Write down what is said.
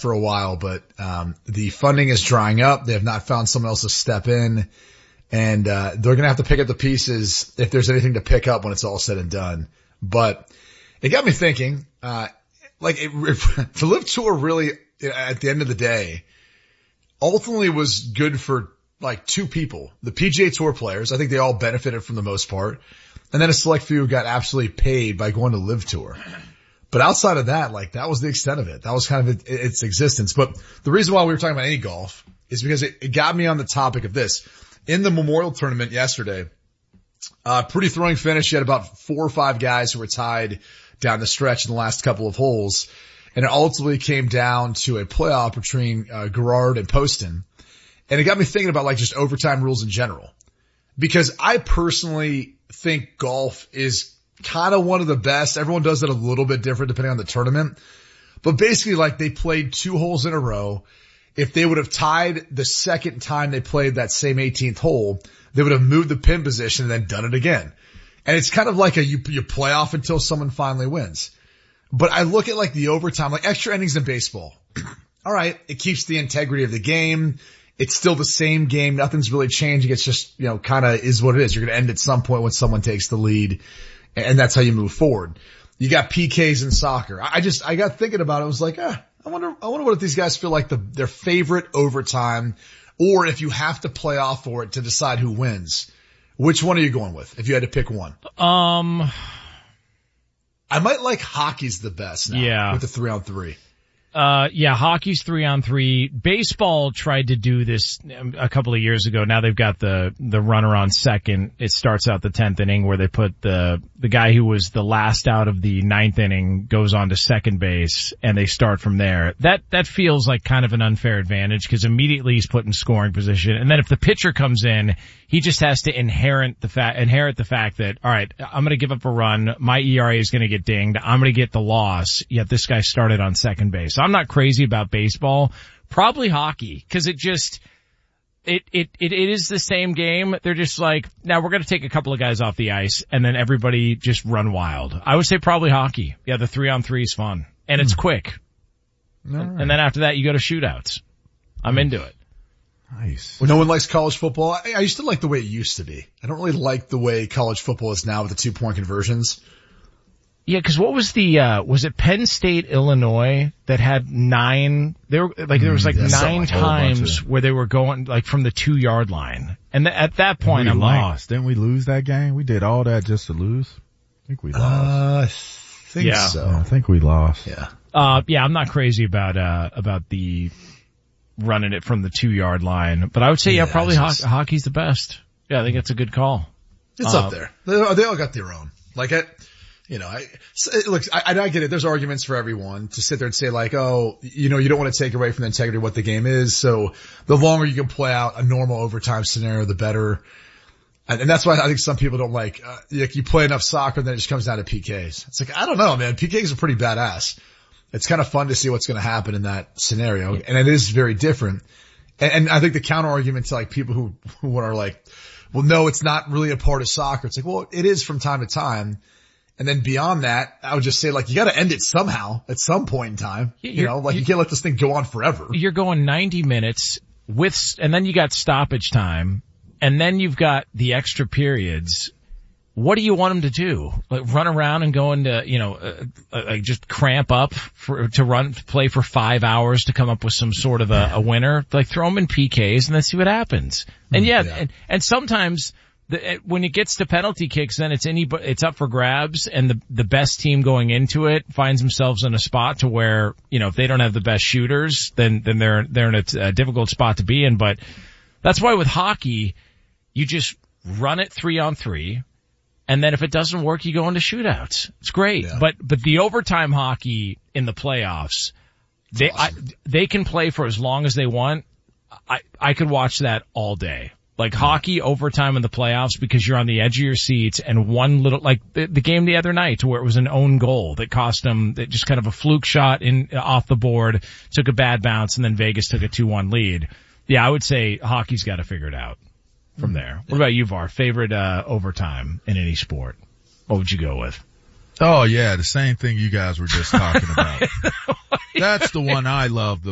for a while, but the funding is drying up. They have not found someone else to step in, and they're going to have to pick up the pieces if there's anything to pick up when it's all said and done. But it got me thinking, the LIV Tour really, at the end of the day, ultimately was good for like two people. The PGA Tour players, I think they all benefited from the most part. And then a select few got absolutely paid by going to LIV Tour. But outside of that, like that was the extent of it. That was kind of its existence. But the reason why we were talking about any golf is because it got me on the topic of this. In the Memorial Tournament yesterday, pretty thrilling finish. You had about 4 or 5 guys who were tied down the stretch in the last couple of holes. And it ultimately came down to a playoff between Gerard and Poston. And it got me thinking about like just overtime rules in general. Because I personally think golf is kind of one of the best. Everyone does it a little bit different depending on the tournament. But basically like they played 2 holes in a row. If they would have tied the second time they played that same 18th hole, they would have moved the pin position and then done it again. And it's kind of like you play off until someone finally wins. But I look at like the overtime, like extra innings in baseball. All right. It keeps the integrity of the game. It's still the same game. Nothing's really changing. It's just, kind of is what it is. You're going to end at some point when someone takes the lead, and that's how you move forward. You got PKs in soccer. I got thinking about it. I was like, I wonder what these guys feel like their favorite overtime, or if you have to play off for it to decide who wins. Which one are you going with if you had to pick one? I might like hockey's the best now. Yeah. With the 3-on-3. Hockey's 3-on-3. Baseball tried to do this a couple of years ago. Now they've got the runner on second. It starts out the 10th inning where they put the guy who was the last out of the 9th inning goes on to second base and they start from there. That feels like kind of an unfair advantage because immediately he's put in scoring position. And then if the pitcher comes in, he just has to inherit the fact that, all right, I'm going to give up a run. My ERA is going to get dinged. I'm going to get the loss. Yet this guy started on second base. I'm not crazy about baseball. Probably hockey, because it is the same game. They're just like, now we're going to take a couple of guys off the ice and then everybody just run wild. I would say probably hockey. Yeah, the 3-on-3 is fun and it's quick. Right. And then after that you go to shootouts. I'm into it. Nice. Well, no one likes college football. I used to like the way it used to be. I don't really like the way college football is now with the 2-point conversions. Yeah, because what was was it Penn State, Illinois that had 9, there was 9 times where they were going like from the 2-yard line. And at that point we lost. Didn't we lose that game? We did all that just to lose? I think we lost. I think so. Yeah, I think we lost. Yeah. I'm not crazy about the running it from the 2-yard line, but I would say, probably hockey's the best. Yeah, I think it's a good call. It's up there. They all got their own. Like I get it. There's arguments for everyone to sit there and say like, you don't want to take away from the integrity of what the game is. So the longer you can play out a normal overtime scenario, the better. And that's why I think some people don't like you play enough soccer and then it just comes down to PKs. It's like, I don't know, man. PKs are pretty badass. It's kind of fun to see what's going to happen in that scenario. And it is very different. And I think the counter argument to like people who are like, well, no, it's not really a part of soccer. It's like, well, it is from time to time. And then beyond that, I would just say like, you got to end it somehow at some point in time. You can't let this thing go on forever. You're going 90 minutes and then you got stoppage time and then you've got the extra periods. What do you want them to do? Like run around and go into, just cramp up to play for 5 hours to come up with some sort of a winner? Like throw them in PKs and then see what happens. And and sometimes when it gets to penalty kicks, then it's up for grabs and the best team going into it finds themselves in a spot to where, if they don't have the best shooters, then they're in a difficult spot to be in. But that's why with hockey, you just run it 3-on-3. And then if it doesn't work, you go into shootouts. It's great. Yeah. But the overtime hockey in the playoffs, they can play for as long as they want. I could watch that all day. Like hockey overtime in the playoffs because you're on the edge of your seats and one little, like the game the other night to where it was an own goal that cost them just kind of a fluke shot off the board, took a bad bounce and then Vegas took a 2-1 lead. Yeah, I would say hockey's got to figure it out from there. What about you, Var? Favorite overtime in any sport? What would you go with? Oh yeah, the same thing you guys were just talking about. That's the one I love the